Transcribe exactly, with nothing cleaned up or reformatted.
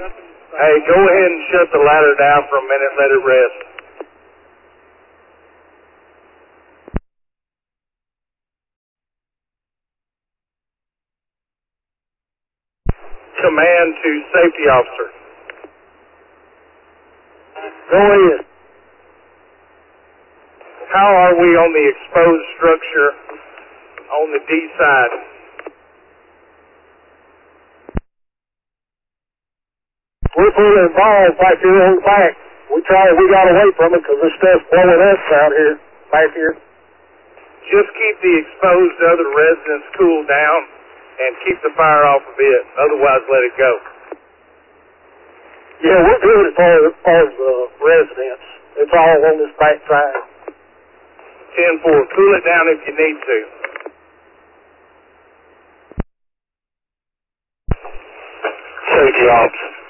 Hey, go ahead and shut the ladder down for a minute, let it rest. Command to safety officer. Go ahead. How are we on the exposed structure on the D side? We're pulling balls back here on the back. We try, we got away from it because this stuff's blowing us out here, back here. Just keep the exposed other residents cooled down and keep the fire off a bit. Otherwise, let it go. Yeah, we're good as far as, far as the residents. It's all on this back side. ten four, cool it down if you need to. Safety officer.